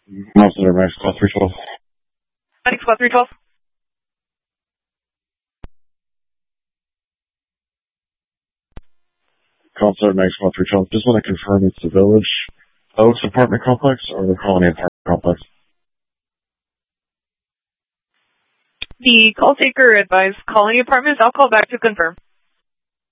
Center Max Call 312. Max Call 312. Call Center Max Call 312. Just want to confirm it's the Village Oaks apartment complex or the Colony apartment complex? The call taker advised Colony Apartments. I'll call back to confirm.